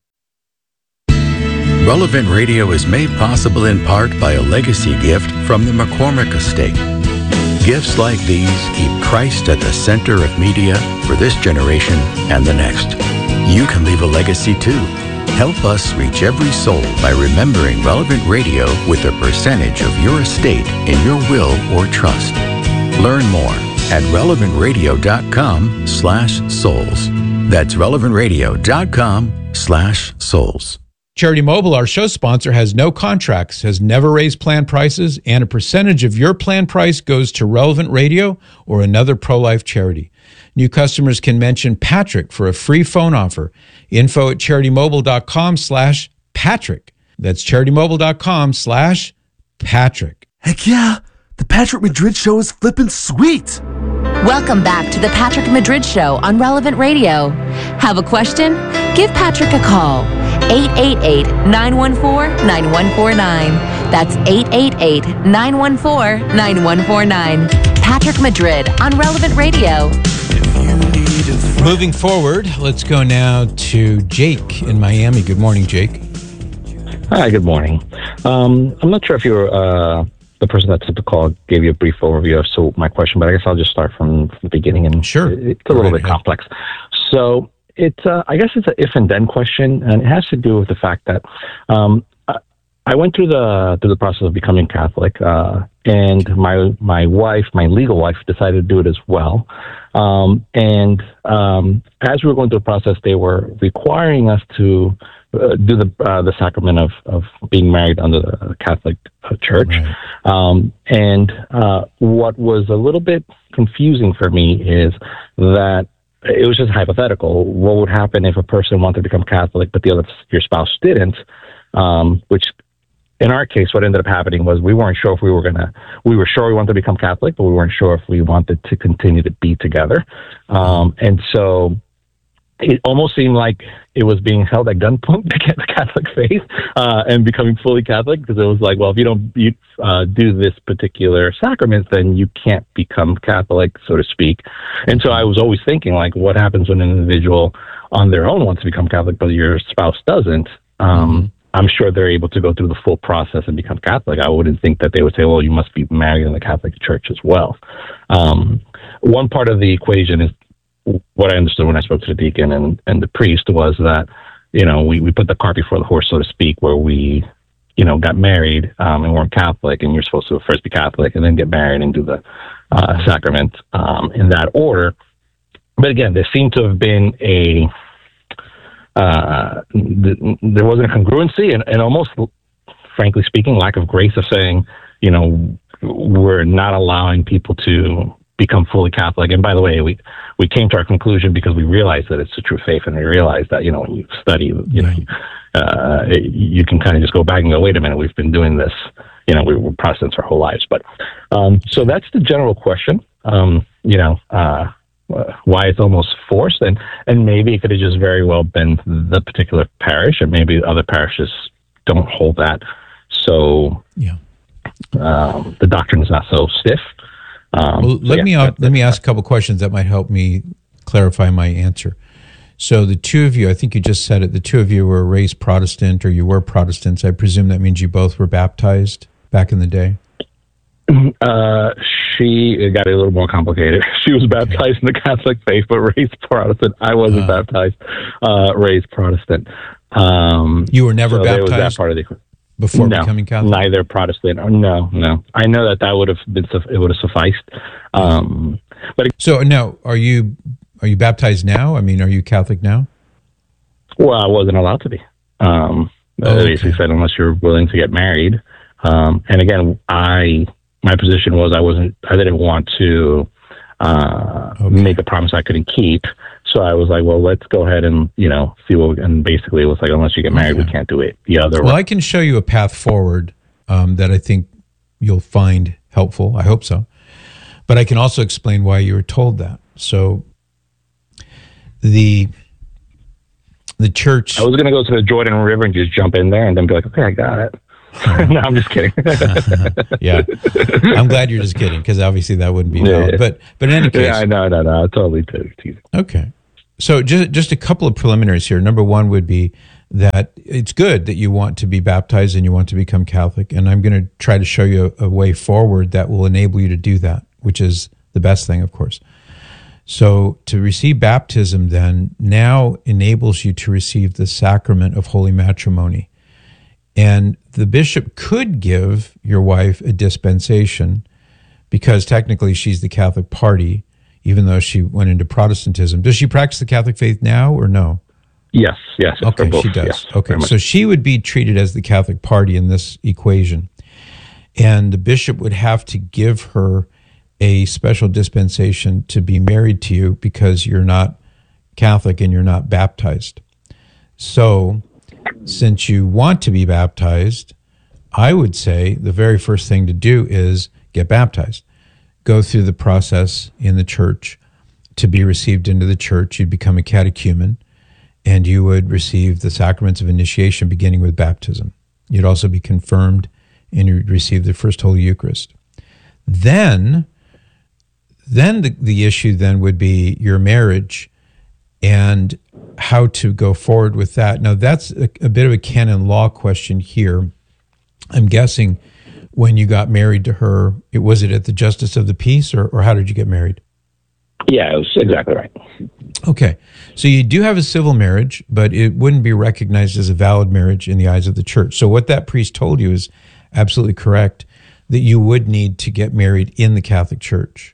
Relevant Radio is made possible in part by a legacy gift from the McCormick Estate. Gifts like these keep Christ at the center of media for this generation and the next. You can leave a legacy too. Help us reach every soul by remembering Relevant Radio with a percentage of your estate in your will or trust. Learn more at relevant radio dot com slash souls. That's relevant radio dot com slash souls. Charity Mobile, our show sponsor, has no contracts, has never raised plan prices, and a percentage of your plan price goes to Relevant Radio or another pro-life charity. New customers can mention Patrick for a free phone offer. Info at charity mobile dot com slash Patrick. That's charity mobile dot com slash Patrick. Heck yeah, the Patrick Madrid Show is flippin' sweet. Welcome back to the Patrick Madrid Show on Relevant Radio. Have a question? Give Patrick a call. eight eight eight, nine one four, nine one four nine. That's eight eight eight, nine one four, nine one four nine. Patrick Madrid on Relevant Radio. Moving forward, let's go now to Jake in Miami. Good morning, Jake. Hi, good morning. Um, I'm not sure if you're uh, the person that took the call, gave you a brief overview of so my question, but I guess I'll just start from, from the beginning. And sure, it's a little bit complex. So it's, uh, I guess it's an if and then question, and it has to do with the fact that um, I went through the through the process of becoming Catholic, uh, and my my wife, my legal wife, decided to do it as well. Um, and um, as we were going through the process, they were requiring us to uh, do the uh, the sacrament of, of being married under the Catholic Church. Right. Um, and uh, what was a little bit confusing for me is that it was just hypothetical. What would happen if a person wanted to become Catholic, but the other your spouse didn't? Um, which in our case, what ended up happening was we weren't sure if we were going to, we were sure we wanted to become Catholic, but we weren't sure if we wanted to continue to be together. Um, and so it almost seemed like it was being held at gunpoint to get the Catholic faith uh, and becoming fully Catholic, because it was like, well, if you don't you, uh, do this particular sacrament, then you can't become Catholic, so to speak. And so I was always thinking, like, what happens when an individual on their own wants to become Catholic, but your spouse doesn't? Um, mm-hmm. I'm sure they're able to go through the full process and become Catholic. I wouldn't think that they would say, well, you must be married in the Catholic Church as well. Um, one part of the equation is what I understood when I spoke to the deacon and, and the priest was that, you know, we, we put the cart before the horse, so to speak, where we, you know, got married um, and weren't Catholic, and you're supposed to first be Catholic and then get married and do the uh, sacrament um, in that order. But again, there seemed to have been a Uh, th- there wasn't a congruency and, and almost, frankly speaking, lack of grace of saying, you know, we're not allowing people to become fully Catholic. And by the way, we, we came to our conclusion because we realized that it's the true faith, and we realized that, you know, when you study, you know, uh, it, you can kind of just go back and go, wait a minute, we've been doing this, you know, we were Protestants our whole lives. But um, so that's the general question, um, you know, uh, why it's almost forced, and, and maybe it could have just very well been the particular parish, and maybe other parishes don't hold that. So yeah, um, the doctrine is not so stiff. Um, well, let so yeah, me uh, let me ask a couple questions that might help me clarify my answer. So the two of you, I think you just said it, the two of you were raised Protestant, or you were Protestants. I presume that means you both were baptized back in the day? Uh, she it got a little more complicated. She was baptized okay. in the Catholic faith, but raised Protestant. I wasn't uh, baptized, uh, raised Protestant. Um, you were never so baptized that part of the, before no, becoming Catholic? Neither Protestant. Or no, no. I know that that would have been, it would have sufficed. Um, but so now, are you are you baptized now? I mean, are you Catholic now? Well, I wasn't allowed to be. Um, Oh, they okay. basically said unless you're willing to get married. Um, and again, I my position was I wasn't. I didn't want to uh, make a promise I couldn't keep. So I was like, well, let's go ahead and you know see what. We, and basically, it was like unless you get married, Okay. we can't do it. The other. Well, I can show you a path forward um, that I think you'll find helpful. I hope so. But I can also explain why you were told that. So the the church. I was going to go to the Jordan River and just jump in there and then be like, okay, I got it. No, I'm just kidding. Yeah, I'm glad you're just kidding because obviously that wouldn't be valid. Yeah. But but in any case, Yeah, no, no, no, totally teasing. okay. So just just a couple of preliminaries here. Number one would be that it's good that you want to be baptized and you want to become Catholic, and I'm going to try to show you a, a way forward that will enable you to do that, which is the best thing, of course. So to receive baptism then now enables you to receive the sacrament of holy matrimony. And the bishop could give your wife a dispensation because technically she's the Catholic party, even though she went into Protestantism. Does she practice the Catholic faith now or no? Yes, yes. yes, Okay, for both, she does. yes, okay, very much. so she would be treated as the Catholic party in this equation. And the bishop would have to give her a special dispensation to be married to you because you're not Catholic and you're not baptized. So, since you want to be baptized, I would say the very first thing to do is get baptized. Go through the process in the church. To be received into the church, you'd become a catechumen, and you would receive the sacraments of initiation beginning with baptism. You'd also be confirmed, and you'd receive the First Holy Eucharist. Then, then the, the issue then would be your marriage and how to go forward with that. Now, that's a, a bit of a canon law question here. I'm guessing when you got married to her, it was it at the Justice of the Peace, or, or how did you get married? Yeah, it was exactly right. Okay. So you do have a civil marriage, but it wouldn't be recognized as a valid marriage in the eyes of the church. So what that priest told you is absolutely correct, that you would need to get married in the Catholic Church.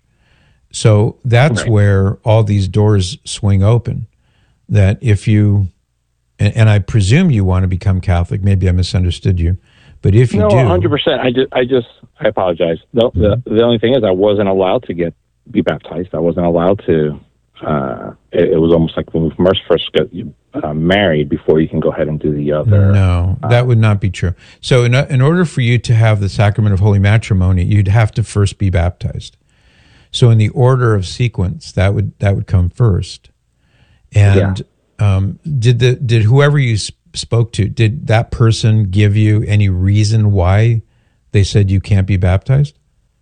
So that's Right. where all these doors swing open. That if you, and, and I presume you want to become Catholic, maybe I misunderstood you, but if you no, do. one hundred percent. I just, I just, I apologize. The, the, the only thing is I wasn't allowed to get, be baptized. I wasn't allowed to, uh, it, it was almost like when we first, first got uh, married before you can go ahead and do the other. No, that would not be true. So in, in order for you to have the sacrament of holy matrimony, you'd have to first be baptized. So in the order of sequence, that would that would come first. And um, did the did whoever you sp- spoke to, did that person give you any reason why they said you can't be baptized?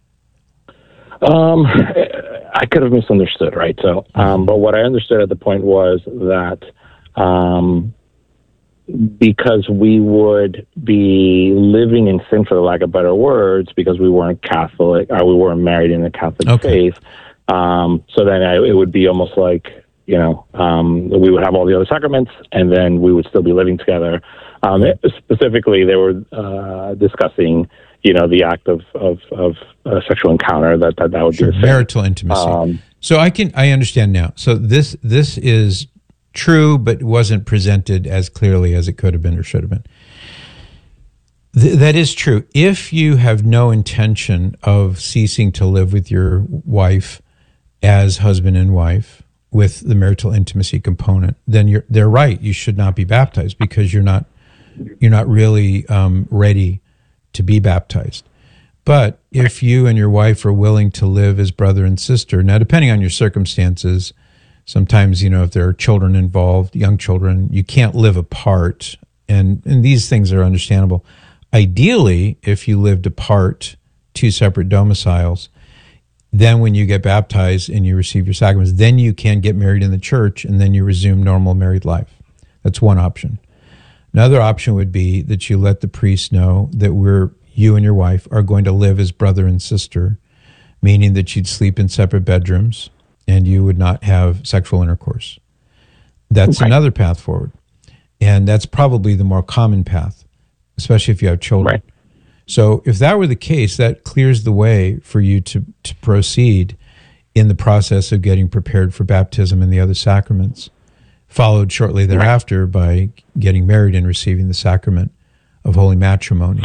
Um, I could have misunderstood, right? So, um, but what I understood at the point was that um, because we would be living in sin, for the lack of better words, because we weren't Catholic, or we weren't married in the Catholic Okay. faith. Um, so then I, it would be almost like, you know, um, we would have all the other sacraments, and then we would still be living together. Um, it- specifically, they were uh, discussing, you know, the act of of, of uh, sexual encounter. That that, that would Sure, be the same. marital intimacy. Um, So I can I understand now. So this this is true, but wasn't presented as clearly as it could have been or should have been. Th- that is true. If you have no intention of ceasing to live with your wife as husband and wife with the marital intimacy component, then you're they're right. You should not be baptized because you're not you're not really um, ready to be baptized. But if you and your wife are willing to live as brother and sister, now depending on your circumstances, sometimes, you know, if there are children involved, young children, you can't live apart. And, and these things are understandable. Ideally, if you lived apart, two separate domiciles, then when you get baptized and you receive your sacraments, then you can get married in the church and then you resume normal married life. That's one option. Another option would be that you let the priest know that we're you and your wife are going to live as brother and sister, meaning that you'd sleep in separate bedrooms and you would not have sexual intercourse. That's Right. another path forward. And that's probably the more common path, especially if you have children. Right. So if that were the case, that clears the way for you to, to proceed in the process of getting prepared for baptism and the other sacraments, followed shortly thereafter by getting married and receiving the sacrament of holy matrimony.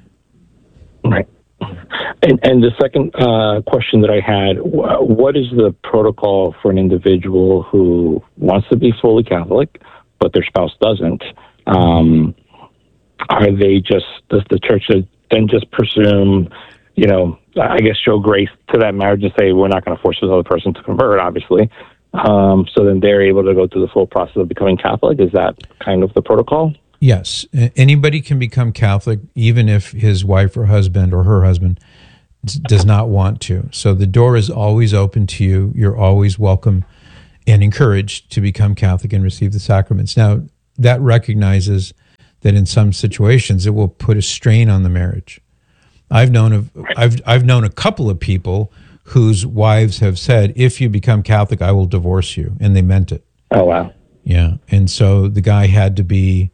Right. And, and the second uh, question that I had, wh- what is the protocol for an individual who wants to be fully Catholic, but their spouse doesn't? Um, are they just, does the church then just presume, you know, I guess show grace to that marriage and say, we're not going to force this other person to convert, obviously. Um, so then they're able to go through the full process of becoming Catholic. Is that kind of the protocol? Yes. Anybody can become Catholic, even if his wife or husband or her husband d- does not want to. So the door is always open to you. You're always welcome and encouraged to become Catholic and receive the sacraments. Now, that recognizes that in some situations it will put a strain on the marriage. I've known of I've I've known a couple of people whose wives have said, if you become Catholic, I will divorce you. And they meant it. Oh, wow. Yeah. And so the guy had to be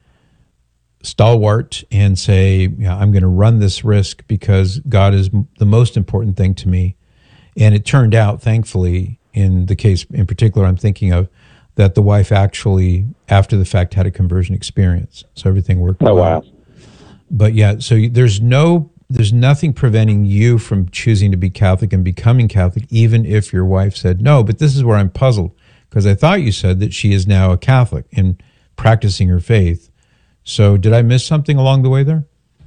stalwart and say, yeah, I'm going to run this risk because God is m- the most important thing to me. And it turned out, thankfully, in the case in particular I'm thinking of, that the wife actually, after the fact, had a conversion experience. So everything worked oh, well. Wow. But yeah, so you, there's no... There's nothing preventing you from choosing to be Catholic and becoming Catholic, even if your wife said no. But this is where I'm puzzled, because I thought you said that she is now a Catholic and practicing her faith. So did I miss something along the way there?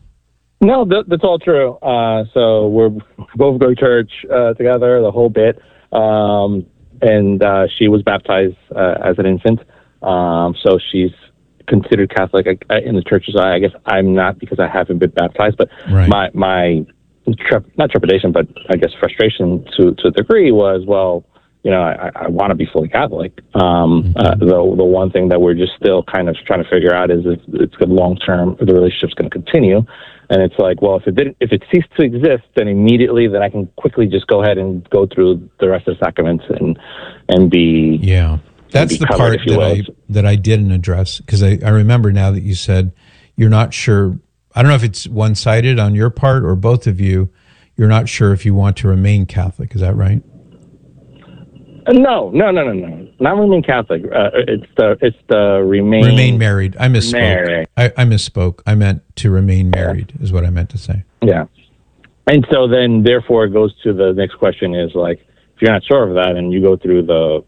No, that, that's all true. Uh, so we're both go to church uh, together, the whole bit. Um, and uh, she was baptized uh, as an infant. Um, so she's considered Catholic in the churches. I guess I'm not, because I haven't been baptized, but right. my my trep- not trepidation, but I guess frustration to to a degree was, well, you know, I, I want to be fully Catholic. Um, mm-hmm. uh, the the one thing that we're just still kind of trying to figure out is if it's good long term, the relationship's going to continue. And it's like, well, if it didn't, if it ceased to exist, then immediately, then I can quickly just go ahead and go through the rest of the sacraments and and be yeah. That's the part that I that I didn't address, because I, I remember now that you said you're not sure. I don't know if it's one-sided on your part or both of you. You're not sure if you want to remain Catholic. Is that right? Uh, no, no, no, no, no. Not remain Catholic. Uh, it's the it's the remain remain married. I misspoke. Married. I, I misspoke. I meant to remain married is what I meant to say. Yeah. And so then, therefore, it goes to the next question: is like, if you're not sure of that, and you go through the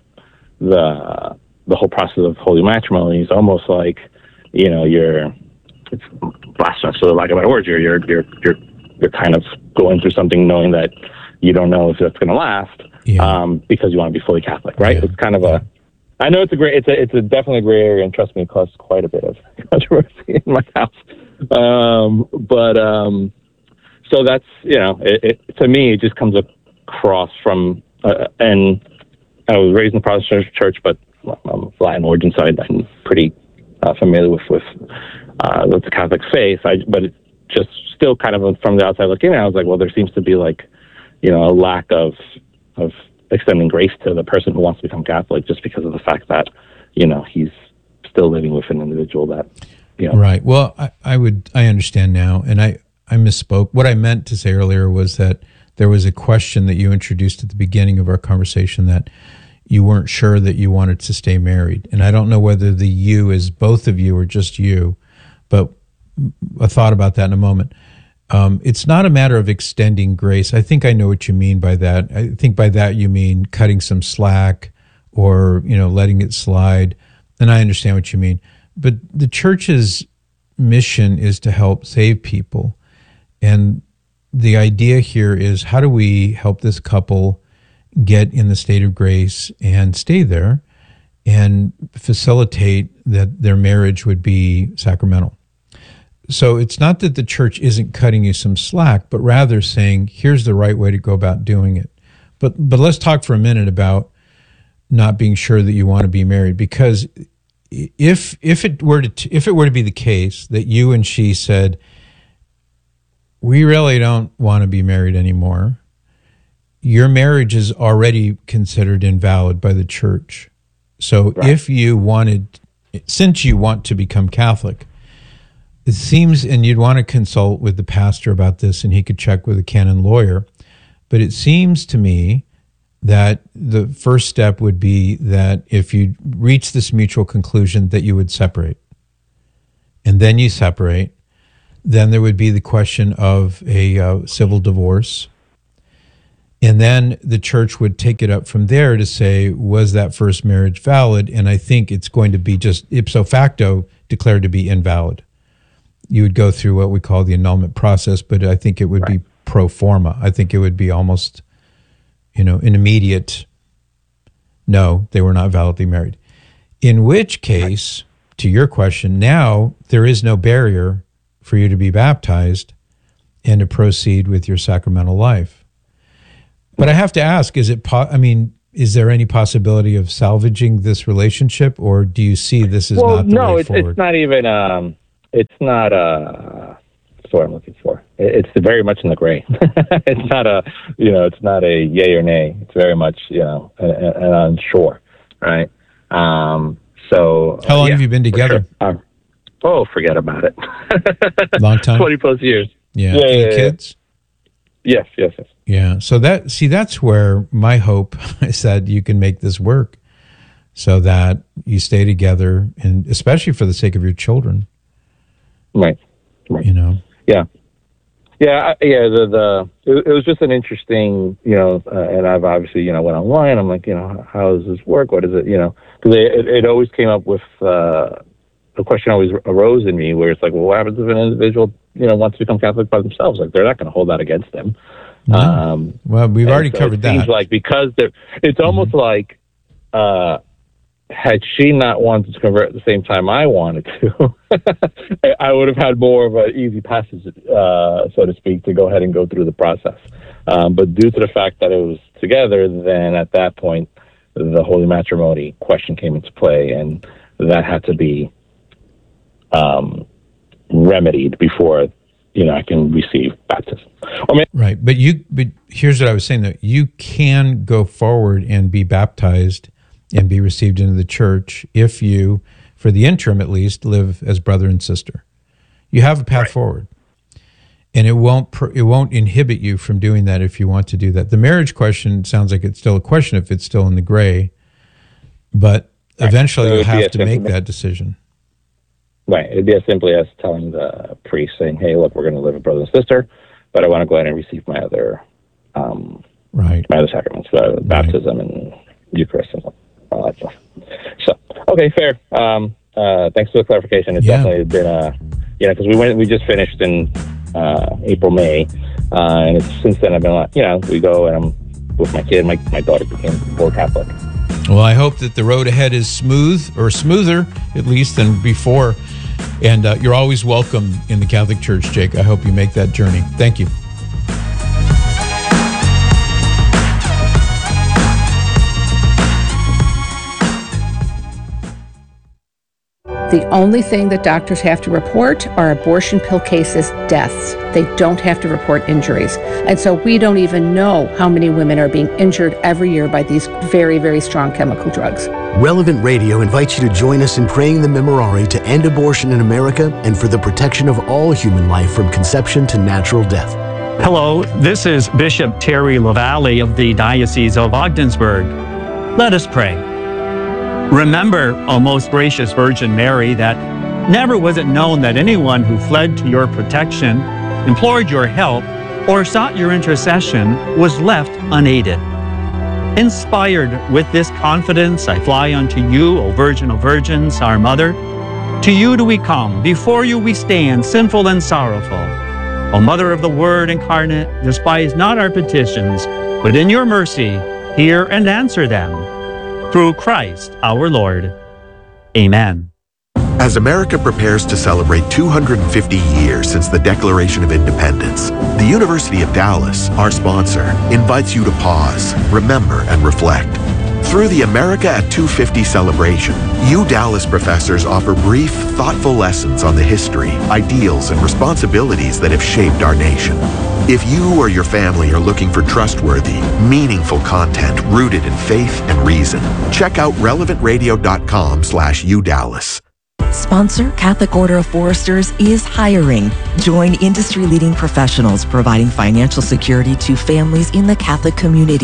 the the whole process of holy matrimony, is almost like, you know, you're it's blasphemous, so like about words, you're you're you're you're you're kind of going through something knowing that you don't know if that's going to last, yeah. um, because you want to be fully Catholic, right? Yeah. It's kind of a, I know it's a great, it's a it's a definitely a gray area, and trust me, it caused quite a bit of controversy in my house. Um, but um, so that's, you know, it, it to me it just comes across from uh, and. I was raised in the Protestant church, but I'm of Latin origin, so I'm pretty uh, familiar with with, uh, with the Catholic faith. I, but it just still kind of from the outside looking in, I was like, well, there seems to be like, you know, a lack of of extending grace to the person who wants to become Catholic, just because of the fact that, you know, he's still living with an individual that, you know. Right. Well, I, I would I understand now, and I I misspoke. What I meant to say earlier was that there was a question that you introduced at the beginning of our conversation that you weren't sure that you wanted to stay married. And I don't know whether the you is both of you or just you, but a thought about that in a moment. Um, it's not a matter of extending grace. I think I know what you mean by that. I think by that you mean cutting some slack or, you know, letting it slide. And I understand what you mean. But the church's mission is to help save people. And the idea here is, how do we help this couple get in the state of grace and stay there and facilitate that their marriage would be sacramental? So it's not that the church isn't cutting you some slack, but rather saying, here's the right way to go about doing it. But but let's talk for a minute about not being sure that you want to be married, because if if it were to if it were to be the case that you and she said, we really don't want to be married anymore, your marriage is already considered invalid by the church. So right. if you wanted, since you want to become Catholic, it seems, and you'd want to consult with the pastor about this, and he could check with a canon lawyer, but it seems to me that the first step would be that if you reach this mutual conclusion that you would separate, and then you separate, then there would be the question of a uh, civil divorce. And then the church would take it up from there to say, was that first marriage valid? And I think it's going to be just ipso facto declared to be invalid. You would go through what we call the annulment process, but I think it would right. be pro forma. I think it would be almost, you know, an immediate, no, they were not validly married. In which case, right. to your question, now there is no barrier for you to be baptized and to proceed with your sacramental life. But I have to ask, is it, po- I mean, is there any possibility of salvaging this relationship, or do you see this as well, not the no, way it's, forward? it's not even, um, it's not, uh, that's what I'm looking for. It's very much in the gray. It's not a, you know, it's not a yay or nay. It's very much, you know, an, an unsure, right? Um, so. How long yeah, have you been together? Sure. Uh, oh, forget about it. Long time? twenty plus years. Yeah. yeah Any yeah, kids? Yes, yes, yes. Yeah. So that, see, that's where my hope is that you can make this work so that you stay together, and especially for the sake of your children. Right. Right. You know? Yeah. Yeah. I, yeah. The, the, it, it was just an interesting, you know, uh, and I've obviously, you know, went online. I'm like, you know, how does this work? What is it? You know, because it, it always came up with, uh, the question always arose in me where it's like, well, what happens if an individual, you know, wants to become Catholic by themselves? Like, they're not going to hold that against them. No. Um, well, we've already so covered it that. Seems like because they're, it's mm-hmm. almost like, uh, had she not wanted to convert at the same time I wanted to, I would have had more of an easy passage, uh, so to speak, to go ahead and go through the process. Um, but due to the fact that it was together, then at that point, the holy matrimony question came into play, and that had to be um, remedied before, you know, I can receive baptism. I mean, right, but you. But here's what I was saying: though, you can go forward and be baptized and be received into the church if you, for the interim at least, live as brother and sister. You have a path right. forward, and it won't it won't inhibit you from doing that if you want to do that. The marriage question sounds like it's still a question if it's still in the gray, but right. eventually so you'll have to make that decision. Right. It'd be as simply as telling the priest, saying, hey, look, we're going to live as brother and sister, but I want to go ahead and receive my other um, right. my other sacraments, uh, right. baptism and Eucharist and all that stuff. So, okay, fair. Um, uh, thanks for the clarification. It's yeah. definitely been, uh, you know, because we went, we just finished in uh, April, May, uh, and it's, since then I've been like, you know, we go and I'm with my kid. My, my daughter became more Catholic. Well, I hope that the road ahead is smooth, or smoother at least than before. And uh, you're always welcome in the Catholic Church, Jake. I hope you make that journey. Thank you. The only thing that doctors have to report are abortion pill cases, deaths. They don't have to report injuries. And so we don't even know how many women are being injured every year by these very, very strong chemical drugs. Relevant Radio invites you to join us in praying the Memorare to end abortion in America and for the protection of all human life from conception to natural death. Hello, this is Bishop Terry LaValle of the Diocese of Ogdensburg. Let us pray. Remember, O most gracious Virgin Mary, that never was it known that anyone who fled to your protection, implored your help, or sought your intercession was left unaided. Inspired with this confidence, I fly unto you, O Virgin of Virgins, our Mother. To you do we come, before you we stand, sinful and sorrowful. O Mother of the Word incarnate, despise not our petitions, but in your mercy hear and answer them. Through Christ our Lord. Amen. As America prepares to celebrate two hundred fifty years since the Declaration of Independence, the University of Dallas, our sponsor, invites you to pause, remember, and reflect. Through the America at two fifty celebration, you Dallas professors offer brief, thoughtful lessons on the history, ideals, and responsibilities that have shaped our nation. If you or your family are looking for trustworthy, meaningful content rooted in faith and reason, check out relevant radio dot com slash U Dallas. Sponsor Catholic Order of Foresters is hiring. Join industry-leading professionals providing financial security to families in the Catholic community.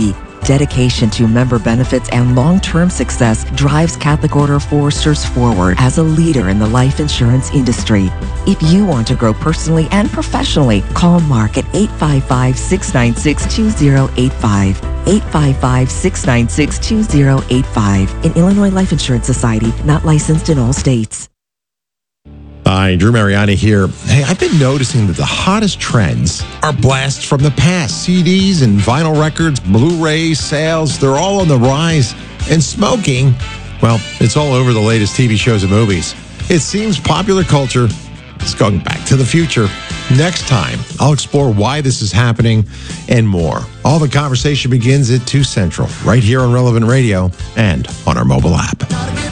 Dedication to member benefits and long-term success drives Catholic Order of Foresters forward as a leader in the life insurance industry. If you want to grow personally and professionally, call Mark at eight five five, six nine six, two zero eight five. eight five five, six nine six, two zero eight five. An Illinois Life Insurance Society, not licensed in all states. Hi, Drew Mariani here. Hey, I've been noticing that the hottest trends are blasts from the past. C Ds and vinyl records, Blu-ray sales, they're all on the rise. And smoking, well, it's all over the latest T V shows and movies. It seems popular culture is going back to the future. Next time, I'll explore why this is happening and more. All the conversation begins at two Central, right here on Relevant Radio and on our mobile app.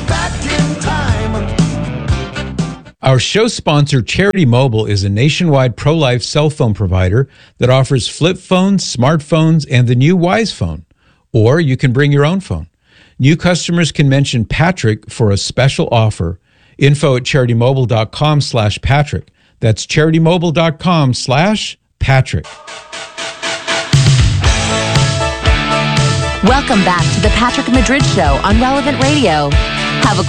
Our show sponsor, Charity Mobile, is a nationwide pro-life cell phone provider that offers flip phones, smartphones, and the new Wise Phone. Or you can bring your own phone. New customers can mention Patrick for a special offer. Info at charitymobile.com slash Patrick. That's charitymobile.com slash Patrick. Welcome back to the Patrick Madrid Show on Relevant Radio. Have a